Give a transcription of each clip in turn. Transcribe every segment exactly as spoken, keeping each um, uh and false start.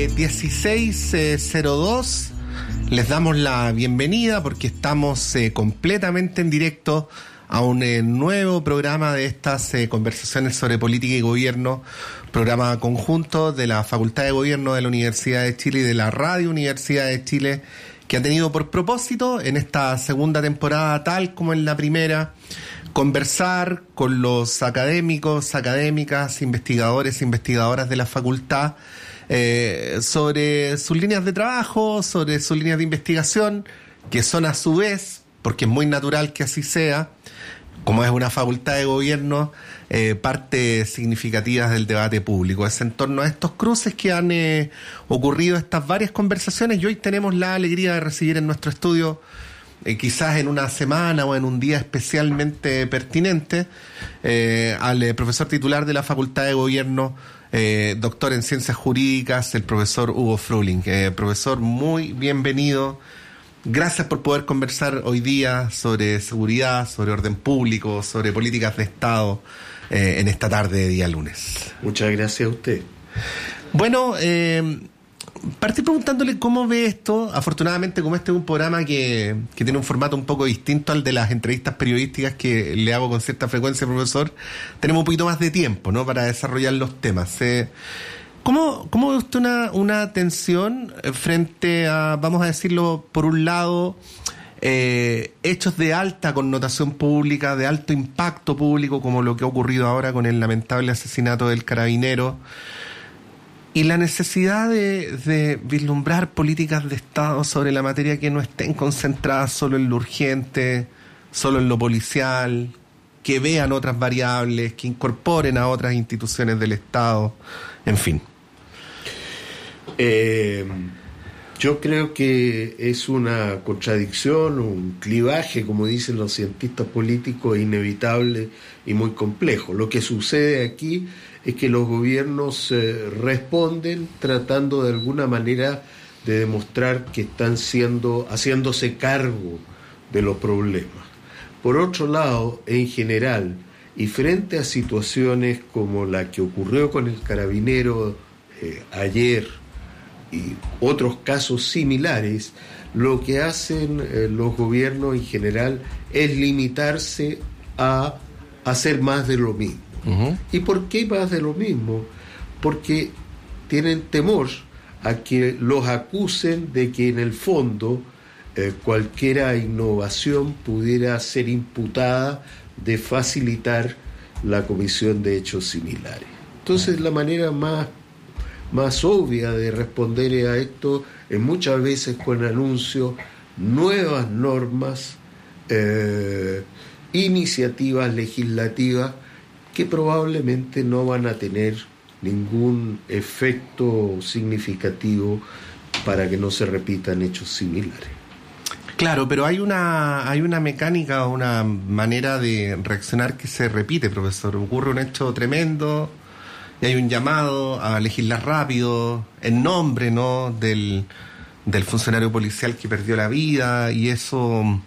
dieciséis cero dos, les damos la bienvenida porque estamos eh, completamente en directo a un eh, nuevo programa de estas eh, conversaciones sobre política y gobierno, programa conjunto de la Facultad de Gobierno de la Universidad de Chile y de la Radio Universidad de Chile, que ha tenido por propósito en esta segunda temporada, tal como en la primera, conversar con los académicos, académicas, investigadores, investigadoras de la facultad eh, sobre sus líneas de trabajo, sobre sus líneas de investigación, que son a su vez, porque es muy natural que así sea, como es una facultad de gobierno, eh, partes significativas del debate público. Es en torno a estos cruces que han eh, ocurrido estas varias conversaciones, y hoy tenemos la alegría de recibir en nuestro estudio, Eh, quizás en una semana o en un día especialmente pertinente, eh, al eh, profesor titular de la Facultad de Gobierno, eh, doctor en Ciencias Jurídicas, el profesor Hugo Fruhling. Eh, profesor, muy bienvenido. Gracias por poder conversar hoy día sobre seguridad, sobre orden público, sobre políticas de Estado, eh, en esta tarde de día lunes. Muchas gracias a usted. Bueno, eh... partí preguntándole cómo ve esto. Afortunadamente, como este es un programa que, que tiene un formato un poco distinto al de las entrevistas periodísticas que le hago con cierta frecuencia, profesor, tenemos un poquito más de tiempo, ¿no?, para desarrollar los temas. Eh, ¿Cómo, cómo ve usted una, una tensión frente a, vamos a decirlo, por un lado, eh, hechos de alta connotación pública, de alto impacto público, como lo que ha ocurrido ahora con el lamentable asesinato del carabinero, y la necesidad de, de vislumbrar políticas de Estado sobre la materia que no estén concentradas solo en lo urgente, solo en lo policial, que vean otras variables, que incorporen a otras instituciones del Estado, en fin? Eh, yo creo que es una contradicción, un clivaje, como dicen los cientistas políticos, inevitable y muy complejo. Lo que sucede aquí es que los gobiernos eh, responden tratando de alguna manera de demostrar que están siendo, haciéndose cargo de los problemas. Por otro lado, en general, y frente a situaciones como la que ocurrió con el carabinero eh, ayer y otros casos similares, lo que hacen eh, los gobiernos en general es limitarse a hacer más de lo mismo. Uh-huh. ¿Y por qué más de lo mismo? Porque tienen temor a que los acusen de que en el fondo eh, cualquier innovación pudiera ser imputada de facilitar la comisión de hechos similares. Entonces, la manera más, más obvia de responder a esto es muchas veces con anuncios, nuevas normas, eh, iniciativas legislativas que probablemente no van a tener ningún efecto significativo para que no se repitan hechos similares. Claro, pero hay una hay una mecánica, una manera de reaccionar que se repite, profesor. Ocurre un hecho tremendo y hay un llamado a legislar rápido en nombre, ¿no?, del, del funcionario policial que perdió la vida, y eso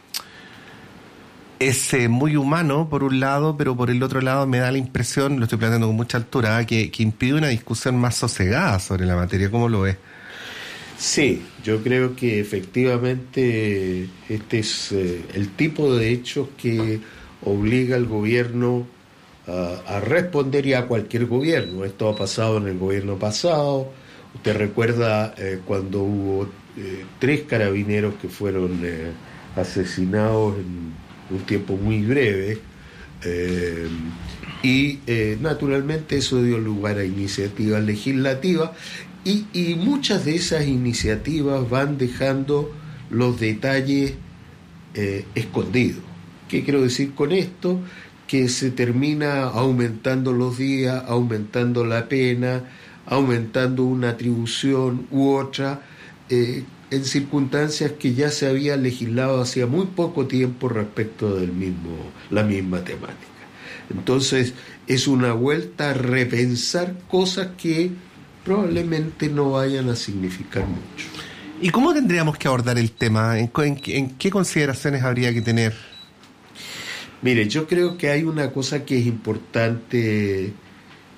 es eh, muy humano por un lado, pero por el otro lado me da la impresión, lo estoy planteando con mucha altura, que, que impide una discusión más sosegada sobre la materia. ¿Cómo lo ves? Sí, yo creo que efectivamente este es eh, el tipo de hechos que obliga al gobierno uh, a responder, y a cualquier gobierno. Esto ha pasado en el gobierno pasado. Usted recuerda eh, cuando hubo eh, tres carabineros que fueron eh, asesinados en un tiempo muy breve, eh, y eh, naturalmente eso dio lugar a iniciativas legislativas, y, y muchas de esas iniciativas van dejando los detalles eh, escondidos. ¿Qué quiero decir con esto? Que se termina aumentando los días, aumentando la pena, aumentando una atribución u otra, eh, en circunstancias que ya se había legislado hacía muy poco tiempo respecto del mismo, la misma temática. Entonces, es una vuelta a repensar cosas que probablemente no vayan a significar mucho. ¿Y cómo tendríamos que abordar el tema? ¿En, en, en qué consideraciones habría que tener? Mire, yo creo que hay una cosa que es importante